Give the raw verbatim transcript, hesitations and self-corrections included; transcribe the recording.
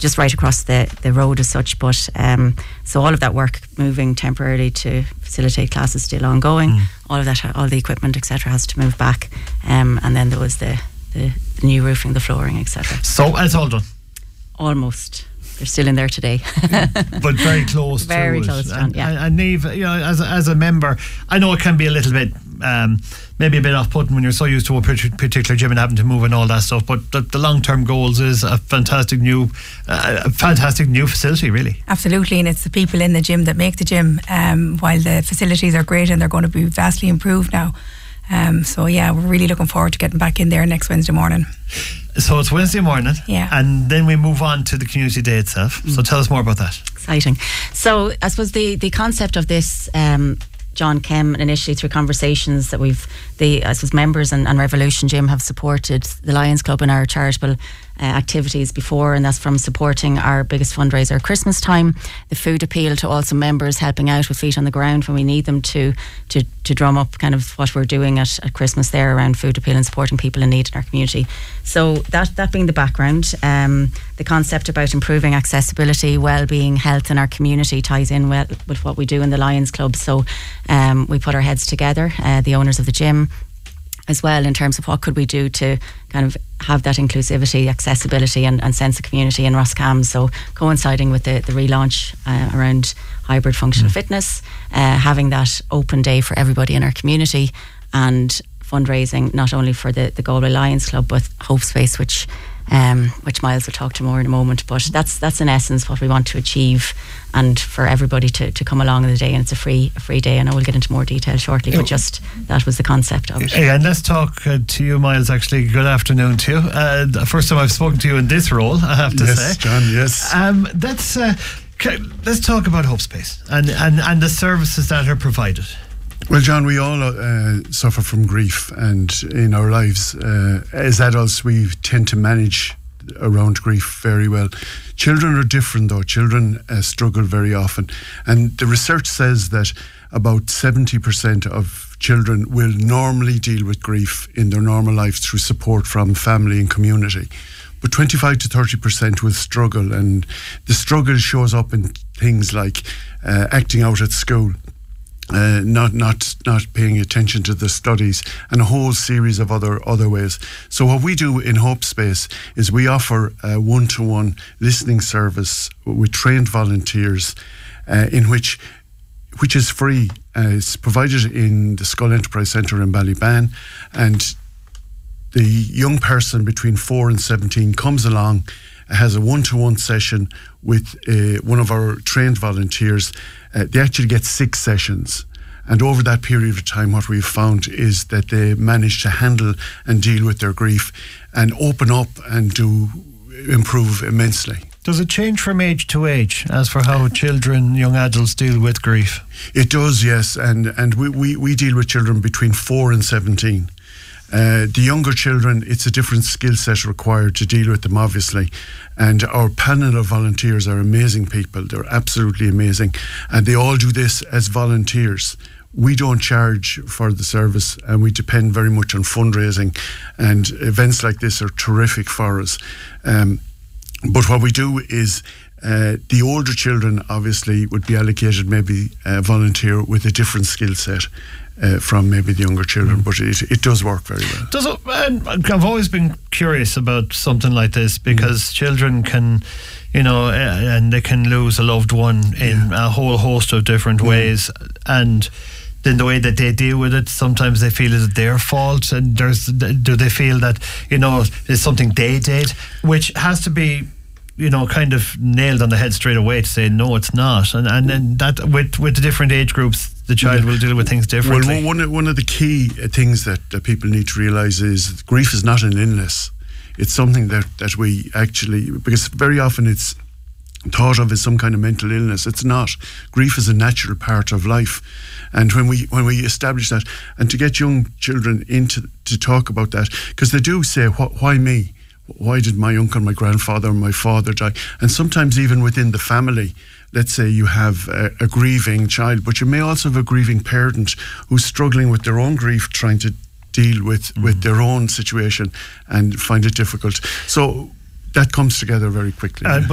just right across the, the road as such. But um, so all of that work moving temporarily to facilitate classes still ongoing. Mm. All of that, all the equipment, et cetera, has to move back. Um, and then there was the, the, the new roofing, the flooring, et cetera. So it's all done? Almost. They're still in there today. But very close very to it. Close, John, and, yeah. and Niamh, you know, as a, as a member, I know it can be a little bit um, maybe a bit off-putting when you're so used to a particular gym and having to move and all that stuff, but the, the long-term goals is a fantastic new uh, a fantastic new facility, really. Absolutely, and it's the people in the gym that make the gym, um, while the facilities are great and they're going to be vastly improved now. Um, so yeah, we're really looking forward to getting back in there next Wednesday morning. So it's Wednesday morning, yeah, and then we move on to the community day itself. Mm. So tell us more about that. Exciting. So I suppose the, the concept of this, um, John, came initially through conversations that we've, the I suppose members and, and Revolution Gym have supported the Lions Club in our charitable uh, activities before, and that's from supporting our biggest fundraiser Christmas time, the food appeal, to also members helping out with feet on the ground when we need them to to, to drum up kind of what we're doing at, at Christmas there around food appeal and supporting people in need in our community. So that that being the background, um, the concept about improving accessibility, well-being, health in our community ties in well with what we do in the Lions Club. So um, we put our heads together, uh, the owners of the gym as well, in terms of what could we do to kind of have that inclusivity, accessibility and, and sense of community in Roscommon. So coinciding with the, the relaunch uh, around hybrid functional mm. fitness, uh, having that open day for everybody in our community, and fundraising not only for the, the Galway Lions Club but Hope Space, which um, which Miles will talk to more in a moment. But that's that's in essence what we want to achieve, and for everybody to, to come along on the day. And it's a free a free day. I know we'll get into more detail shortly, but just that was the concept of it. Yeah, and let's talk uh, to you, Miles. Actually, good afternoon to you. Uh, the first time I've spoken to you in this role, I have to yes, say. Yes, John. Yes. Um, let's uh, let's talk about Hope Space and, and, and the services that are provided. Well, John, we all uh, suffer from grief, and in our lives uh, as adults we tend to manage around grief very well. Children are different though. Children uh, struggle very often, and the research says that about seventy percent of children will normally deal with grief in their normal life through support from family and community, but twenty-five to thirty percent will struggle, and the struggle shows up in things like uh, acting out at school, Uh, not not not paying attention to the studies, and a whole series of other other ways. So what we do in Hope Space is we offer a one-to-one listening service with trained volunteers, uh, in which which is free. Uh, it's provided in the Skull Enterprise Centre in Ballyban, and the young person between four and seventeen comes along, has a one-to-one session with uh, one of our trained volunteers. Uh, they actually get six sessions, and over that period of time what we've found is that they manage to handle and deal with their grief and open up and do improve immensely. Does it change from age to age as for how children, young adults deal with grief? It does, yes, and, and we, we, we deal with children between four and seventeen. Uh, the younger children, it's a different skill set required to deal with them, obviously. And our panel of volunteers are amazing people. They're absolutely amazing. And they all do this as volunteers. We don't charge for the service, and we depend very much on fundraising. And events like this are terrific for us. Um, but what we do is uh, the older children obviously would be allocated maybe a volunteer with a different skill set Uh, from maybe the younger children, but it, it does work very well. Does it, uh, I've always been curious about something like this, because mm. children can, you know, uh, and they can lose a loved one in yeah. a whole host of different mm. ways, and then the way that they deal with it, sometimes they feel it's their fault, and there's do they feel that, you know, it's something they did, which has to be, you know, kind of nailed on the head straight away to say no, it's not, and and then that with with the different age groups, the child yeah. will deal with things differently. Well, one of, one of the key things that, that people need to realise is grief is not an illness. It's something that, that we actually, because very often it's thought of as some kind of mental illness. It's not. Grief is a natural part of life, and when we when we establish that, and to get young children into to talk about that, because they do say, why me? Why did my uncle, my grandfather, my father die? And sometimes even within the family, let's say you have a, a grieving child, but you may also have a grieving parent who's struggling with their own grief, trying to deal with, mm. with their own situation and find it difficult. So that comes together very quickly. Uh,